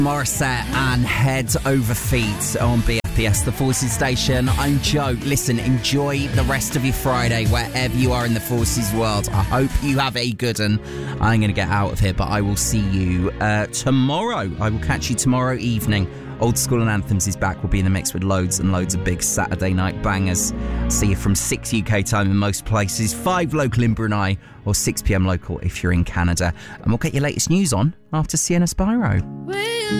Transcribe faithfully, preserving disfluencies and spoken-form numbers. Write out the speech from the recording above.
Morissette and Head Over Feet on B F P S, the Forces station. I'm Joe. Listen, enjoy the rest of your Friday wherever you are in the Forces world. I hope you have a good one. I'm going to get out of here, but I will see you uh, tomorrow. I will catch you tomorrow evening. Old School and Anthems is back. We'll be in the mix with loads and loads of big Saturday night bangers. See you from six U K time in most places, five local in Brunei, or six p.m. local if you're in Canada. And we'll get your latest news on after Sienna Spyro.